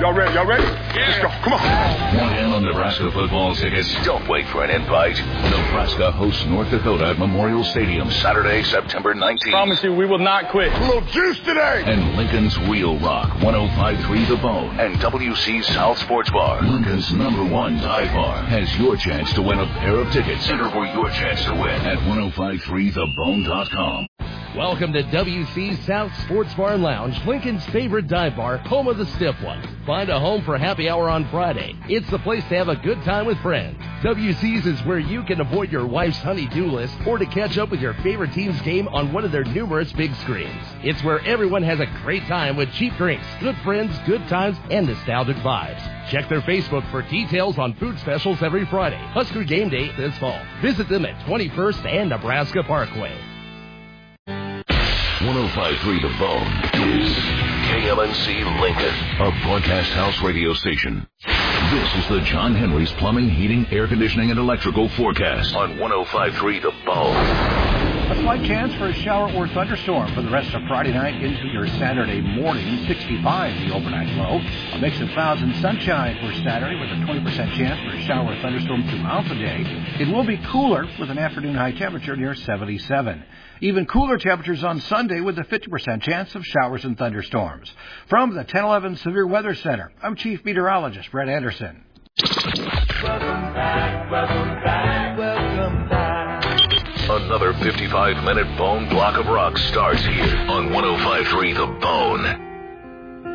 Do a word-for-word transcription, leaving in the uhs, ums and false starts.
Y'all ready? Y'all ready? Yeah. Let's go. Come on. Want in on Nebraska football tickets? Don't wait for an invite. Nebraska hosts North Dakota at Memorial Stadium Saturday, September nineteenth. Promise you, we will not quit. A little juice today. And Lincoln's Real Rock, one oh five point three The Bone, and W C South Sports Bar, Lincoln's number one dive bar, has your chance to win a pair of tickets. Enter for your chance to win at ten fifty-three the bone dot com. Welcome to W C South Sports Bar and Lounge, Lincoln's favorite dive bar, home of the stiff one. Find a home for happy hour on Friday. It's the place to have a good time with friends. W C's is where you can avoid your wife's honey-do list or to catch up with your favorite team's game on one of their numerous big screens. It's where everyone has a great time with cheap drinks, good friends, good times, and nostalgic vibes. Check their Facebook for details on food specials every Friday. Husker game day this fall. Visit them at twenty-first and Nebraska Parkway. ten fifty-three The Bone is K M N C Lincoln, a broadcast house radio station. This is the John Henry's Plumbing, Heating, Air Conditioning, and Electrical forecast on ten fifty-three The Bone. A slight chance for a shower or thunderstorm for the rest of Friday night into your Saturday morning. sixty-five the overnight low. A mix of clouds and sunshine for Saturday with a twenty percent chance for a shower or thunderstorm throughout the day. It will be cooler with an afternoon high temperature near seventy-seven. Even cooler temperatures on Sunday with a fifty percent chance of showers and thunderstorms. From the ten eleven Severe Weather Center, I'm Chief Meteorologist Brett Anderson. Welcome back, welcome back, welcome back. Another fifty-five minute Bone block of rock starts here on ten fifty-three The Bone.